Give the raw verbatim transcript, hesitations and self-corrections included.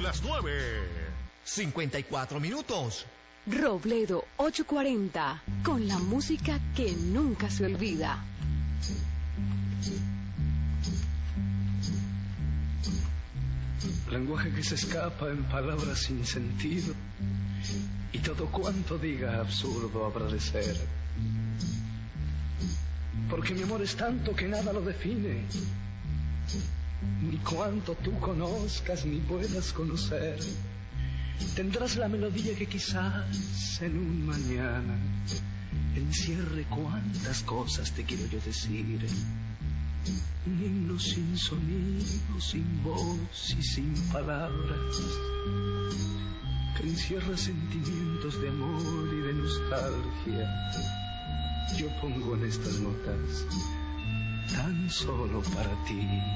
las nueve. cincuenta y cuatro minutos. Robledo ochocientos cuarenta, con la música que nunca se olvida. Lenguaje que se escapa en palabras sin sentido, y todo cuanto diga absurdo habrá de ser. Porque mi amor es tanto que nada lo define, ni cuanto tú conozcas ni puedas conocer. Tendrás la melodía que quizás en un mañana encierre cuantas cosas te quiero yo decir. Un himno sin sonido, sin voz y sin palabras, que encierra sentimientos de amor y de nostalgia. Yo pongo en estas notas tan solo para ti.